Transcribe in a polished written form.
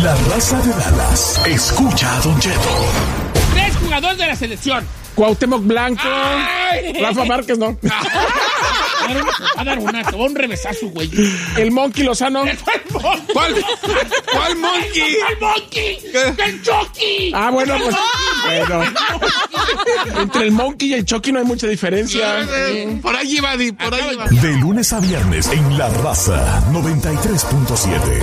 La Raza de Dallas escucha a Don Cheto. 3 jugadores de la selección. Cuauhtémoc Blanco. ¡Ay! Rafa Márquez, ¿no? Va a dar un revesazo, güey. El Monkey Lozano. ¿Cuál monkey? ¿Cuál monkey? ¡El Chucky! Ah, bueno, pues. Bueno. Entre el Monkey y el Chucky no hay mucha diferencia. Por ahí va, Di, por ahí va. De lunes a viernes en La Raza 93.7.